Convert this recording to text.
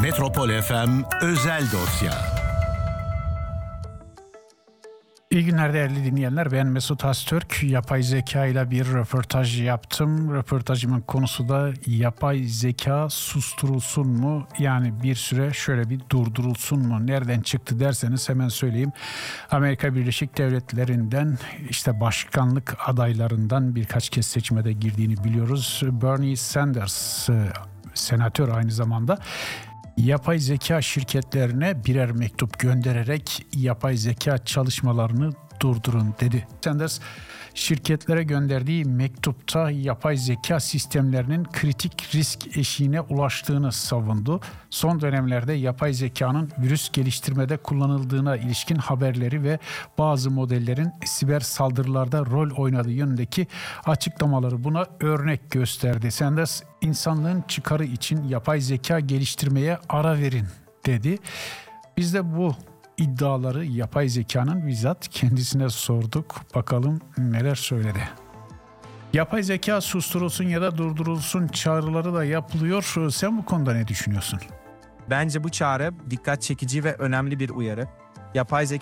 Metropol FM Özel Dosya. İyi günler değerli dinleyenler. Ben Mesut Öztürk. Yapay zeka ile bir röportaj yaptım. Röportajımın konusu da yapay zeka susturulsun mu? Yani bir süre şöyle bir durdurulsun mu? Nereden çıktı derseniz hemen söyleyeyim. Amerika Birleşik Devletleri'nden işte başkanlık adaylarından birkaç kez seçime de girdiğini biliyoruz. Bernie Sanders, senatör aynı zamanda, yapay zeka şirketlerine birer mektup göndererek yapay zeka çalışmalarını durdurun dedi. Sanders şirketlere gönderdiği mektupta yapay zeka sistemlerinin kritik risk eşiğine ulaştığını savundu. Son dönemlerde yapay zekanın virüs geliştirmede kullanıldığına ilişkin haberleri ve bazı modellerin siber saldırılarda rol oynadığı yönündeki açıklamaları buna örnek gösterdi. Sanders, insanlığın çıkarı için yapay zeka geliştirmeye ara verin dedi. Biz de bu iddiaları yapay zekanın bizzat kendisine sorduk. Bakalım neler söyledi. Yapay zeka susturulsun ya da durdurulsun çağrıları da yapılıyor. Sen bu konuda ne düşünüyorsun? Bence bu çağrı dikkat çekici ve önemli bir uyarı. Yapay zeka